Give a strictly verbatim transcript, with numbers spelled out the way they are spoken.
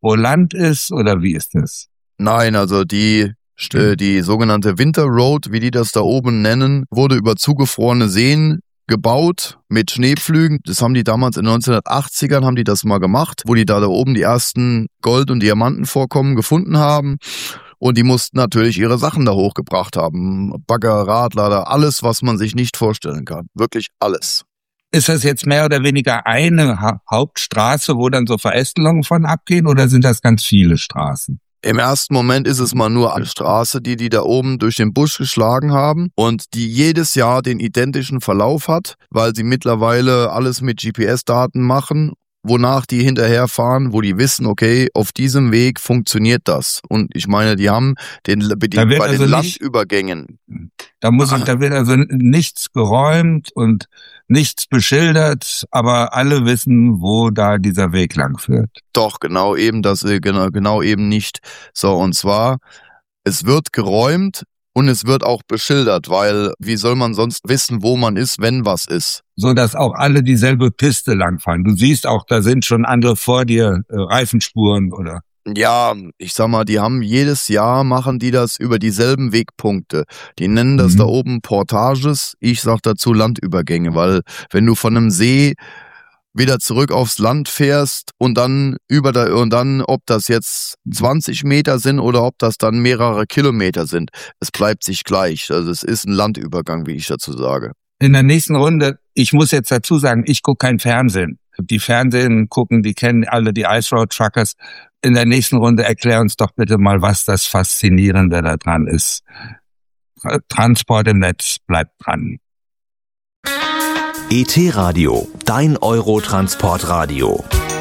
wo Land ist, oder wie ist das? Nein, also die äh, die sogenannte Winter Road, wie die das da oben nennen, wurde über zugefrorene Seen gebaut mit Schneepflügen. Das haben die damals in neunzehnhundertachtzigern haben die das mal gemacht, wo die da, da oben die ersten Gold- und Diamantenvorkommen gefunden haben. Und die mussten natürlich ihre Sachen da hochgebracht haben. Bagger, Radlader, alles, was man sich nicht vorstellen kann. Wirklich alles. Ist das jetzt mehr oder weniger eine ha- Hauptstraße, wo dann so Verästelungen von abgehen, oder sind das ganz viele Straßen? Im ersten Moment ist es mal nur eine Straße, die die da oben durch den Busch geschlagen haben und die jedes Jahr den identischen Verlauf hat, weil sie mittlerweile alles mit G P S-Daten machen, wonach die hinterherfahren, wo die wissen, okay, auf diesem Weg funktioniert das. Und ich meine, die haben den die, Da wird bei also den nicht- Landübergängen. Da muss ich, da wird also nichts geräumt und nichts beschildert, aber alle wissen, wo da dieser Weg lang führt. Doch, genau eben das, äh, genau, genau eben nicht. So, und zwar, es wird geräumt und es wird auch beschildert, weil wie soll man sonst wissen, wo man ist, wenn was ist? So dass auch alle dieselbe Piste langfahren. Du siehst auch, da sind schon andere vor dir, äh, Reifenspuren oder. Ja, ich sag mal, die haben jedes Jahr machen die das über dieselben Wegpunkte. Die nennen das Mhm. da oben Portages. Ich sag dazu Landübergänge, weil wenn du von einem See wieder zurück aufs Land fährst und dann über da, und dann, ob das jetzt zwanzig Meter sind oder ob das dann mehrere Kilometer sind, es bleibt sich gleich. Also es ist ein Landübergang, wie ich dazu sage. In der nächsten Runde, ich muss jetzt dazu sagen, ich gucke kein Fernsehen. Die Fernsehen gucken, die kennen alle die Ice Road Truckers. In der nächsten Runde erklär uns doch bitte mal, was das Faszinierende da dran ist. Transport im Netz, bleibt dran. E T Radio, dein Eurotransportradio.